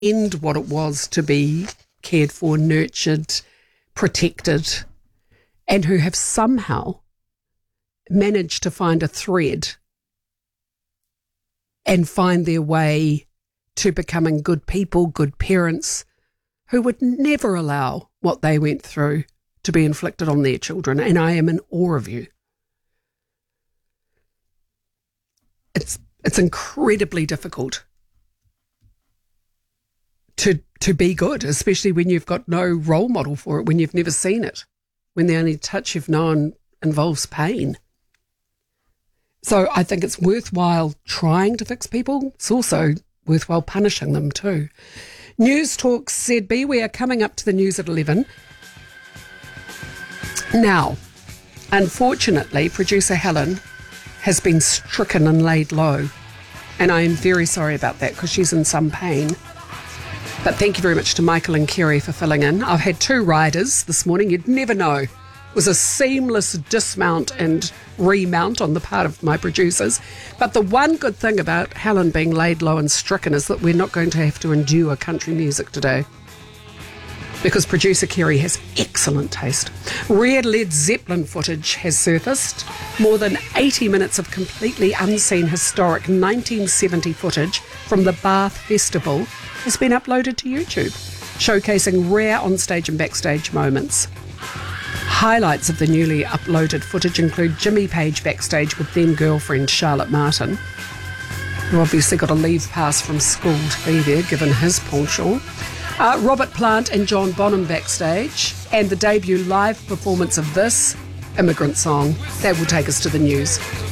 end what it was to be cared for, nurtured, protected, and who have somehow managed to find a thread and find their way to becoming good people, good parents, who would never allow what they went through to be inflicted on their children. And I am in awe of you. It's incredibly difficult to be good, especially when you've got no role model for it, when you've never seen it, when the only touch you've known involves pain. So I think it's worthwhile trying to fix people. It's also worthwhile punishing them too. News Talk ZB, we are coming up to the news at 11. Now, unfortunately, producer Helen has been stricken and laid low. And I am very sorry about that because she's in some pain. But thank you very much to Michael and Kerry for filling in. I've had 2 riders this morning. You'd never know. It was a seamless dismount and remount on the part of my producers. But the one good thing about Helen being laid low and stricken is that we're not going to have to endure country music today, because producer Kerry has excellent taste. Rare Led Zeppelin footage has surfaced. More than 80 minutes of completely unseen historic 1970 footage from the Bath Festival has been uploaded to YouTube, showcasing rare onstage and backstage moments. Highlights of the newly uploaded footage include Jimmy Page backstage with then-girlfriend Charlotte Martin, who obviously got a leave pass from school to be there, given his penchant. Robert Plant and John Bonham backstage, and the debut live performance of this immigrant song. That will take us to the news.